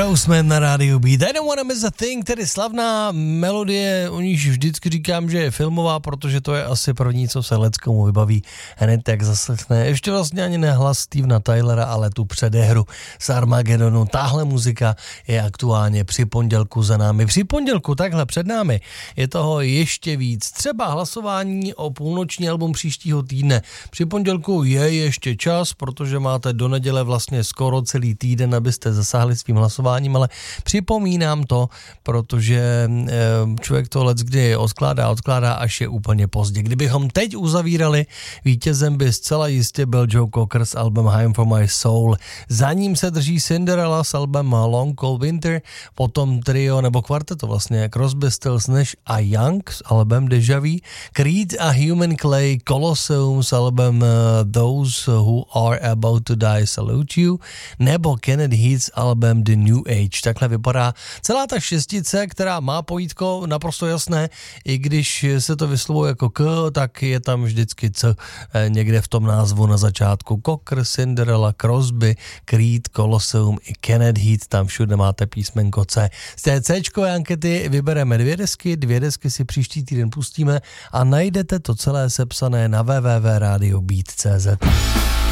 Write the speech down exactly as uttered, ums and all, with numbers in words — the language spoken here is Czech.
Aerosmith na rádiu Beat. I don't wanna miss a thing, tedy slavná melodie, o níž vždycky říkám, že je filmová, protože to je asi první, co se leckomu vybaví hned tak zaslechne. Ještě vlastně ani ne hlas Stevena Tylera, ale tu předehru z Armagedonu. Tahle muzika je aktuálně při pondělku za námi. Při pondělku takhle před námi je toho ještě víc. Třeba hlasování o půlnoční album příštího týdne. Při pondělku je ještě čas, protože máte do neděle vlastně skoro celý týden, abyste zasáhli svým hlasováním, ale připomínám to, protože člověk to leckdy odkládá, odkládá, až je úplně pozdě. Kdybychom teď uzavírali, vítězem by zcela jistě byl Joe Cocker s albem Hymn for My Soul. Za ním se drží Cinderella s albem Long Cold Winter, potom trio nebo kvarteto vlastně Crosby, Stills, Nash a Young s albem Deja Vu, Creed a Human Clay, Colosseum s albem Those Who Are About to Die Salute You, nebo Kenneth Heath s albem The New Age. Takhle vypadá celá ta šestice, která má pojítko naprosto jasné, i když se to vyslovuje jako K, tak je tam vždycky C někde v tom názvu na začátku. Cocker, Cinderella, Crosby, Creed, Colosseum i Kenneth Heath, tam všude máte písmenko C. Z té C-čkové ankety vybereme dvě desky, dvě desky si příští týden pustíme a najdete to celé sepsané na w w w tečka radio beat tečka c z.